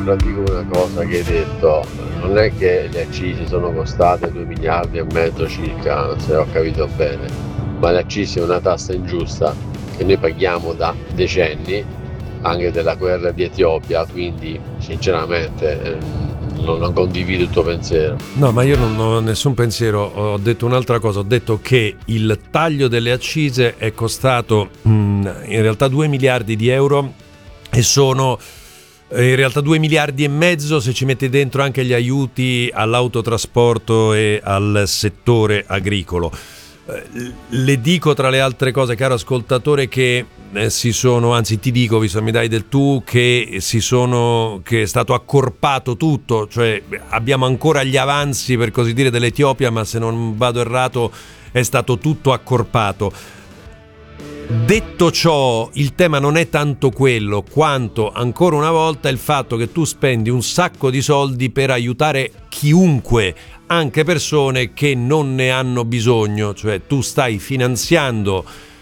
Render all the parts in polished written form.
contraddico una cosa che hai detto. Non è che le accise sono costate 2 miliardi e mezzo circa, se ho capito bene, ma le accise è una tassa ingiusta che noi paghiamo da decenni, anche della guerra di Etiopia, quindi sinceramente non condivido il tuo pensiero. No, ma io non ho nessun pensiero, ho detto un'altra cosa, ho detto che il taglio delle accise è costato in realtà 2 miliardi di euro e sono in realtà 2 miliardi e mezzo se ci metti dentro anche gli aiuti all'autotrasporto e al settore agricolo. Le dico tra le altre cose, caro ascoltatore, che ti dico, visto che mi dai del tu, che è stato accorpato tutto, cioè abbiamo ancora gli avanzi, per così dire, dell'Etiopia, ma se non vado errato è stato tutto accorpato. Detto ciò, il tema non è tanto quello quanto, ancora una volta, il fatto che tu spendi un sacco di soldi per aiutare chiunque, anche persone che non ne hanno bisogno, cioè tu stai finanziando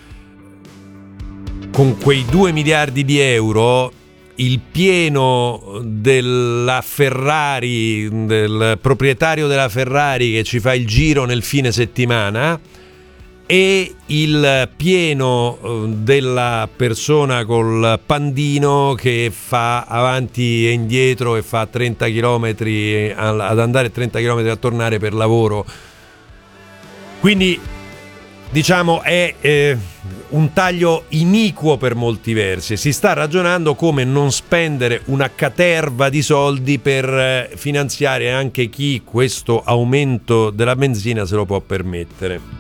con quei 2 miliardi di euro il pieno della Ferrari, del proprietario della Ferrari che ci fa il giro nel fine settimana, e il pieno della persona col pandino che fa avanti e indietro e fa 30 km ad andare e 30 km a tornare per lavoro. Quindi diciamo è un taglio iniquo per molti versi. Si sta ragionando come non spendere una caterva di soldi per finanziare anche chi questo aumento della benzina se lo può permettere.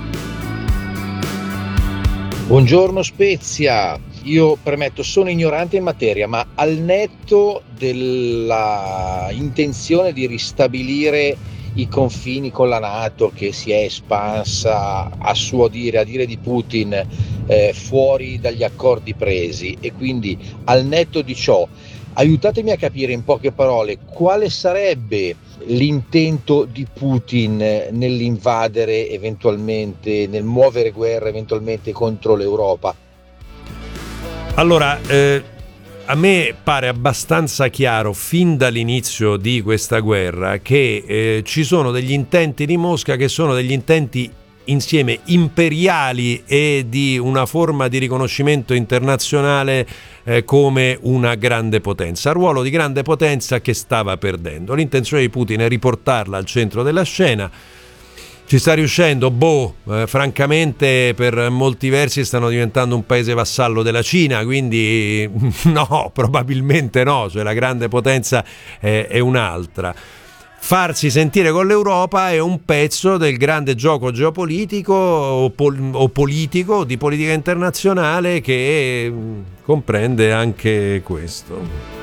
Buongiorno Spezia, io premetto sono ignorante in materia, ma al netto della intenzione di ristabilire i confini con la NATO che si è espansa a suo dire, a dire di Putin, fuori dagli accordi presi, e quindi al netto di ciò aiutatemi a capire in poche parole quale sarebbe l'intento di Putin nell'invadere eventualmente, nel muovere guerra eventualmente contro l'Europa. Allora, a me pare abbastanza chiaro fin dall'inizio di questa guerra che ci sono degli intenti di Mosca che sono degli intenti insieme imperiali e di una forma di riconoscimento internazionale come una grande potenza, ruolo di grande potenza che stava perdendo. L'intenzione di Putin è riportarla al centro della scena. Ci sta riuscendo? Francamente per molti versi stanno diventando un paese vassallo della Cina, quindi no, probabilmente no, cioè la grande potenza è un'altra. Farsi sentire con l'Europa è un pezzo del grande gioco geopolitico o politico, di politica internazionale, che comprende anche questo.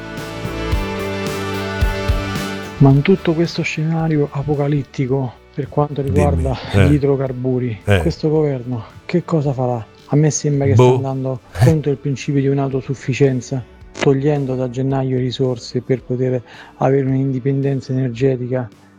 Ma in tutto questo scenario apocalittico per quanto riguarda gli idrocarburi, questo governo che cosa farà? A me sembra che sta andando contro il principio di un'autosufficienza, togliendo da gennaio risorse per poter avere un'indipendenza energetica